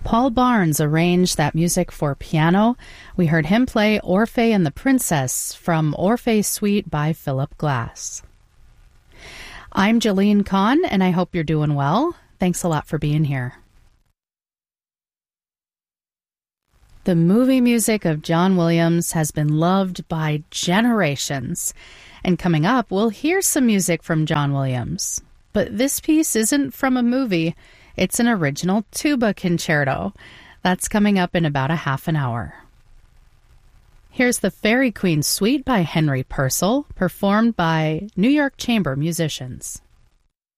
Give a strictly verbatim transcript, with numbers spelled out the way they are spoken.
Paul Barnes arranged that music for piano. We heard him play Orpheus and the Princess from Orpheus Suite by Philip Glass. I'm Jolene Kahn, and I hope you're doing well. Thanks a lot for being here. The movie music of John Williams has been loved by generations. And coming up, we'll hear some music from John Williams. But this piece isn't from a movie. It's an original tuba concerto. That's coming up in about a half an hour. Here's the Fairy Queen Suite by Henry Purcell, performed by New York Chamber musicians.